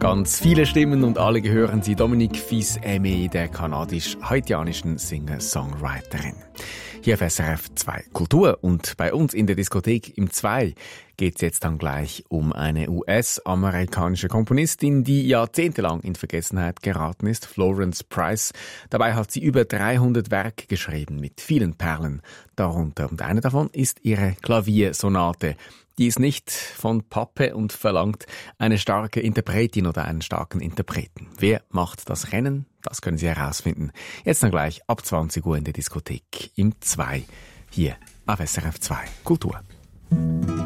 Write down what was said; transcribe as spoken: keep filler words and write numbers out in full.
Ganz viele Stimmen und alle gehören sie Dominique Fils-Aimé, der kanadisch-haitianischen Singer-Songwriterin. Hier auf S R F zwei Kultur und bei uns in der Diskothek im zwei geht es jetzt dann gleich um eine U S-amerikanische Komponistin, die jahrzehntelang in Vergessenheit geraten ist, Florence Price. Dabei hat sie über dreihundert Werke geschrieben mit vielen Perlen darunter. Und eine davon ist ihre Klaviersonate. Die ist nicht von Pappe und verlangt eine starke Interpretin oder einen starken Interpreten. Wer macht das Rennen? Das können Sie herausfinden. Jetzt dann gleich ab zwanzig Uhr in der Diskothek im zwei hier auf S R F zwei Kultur.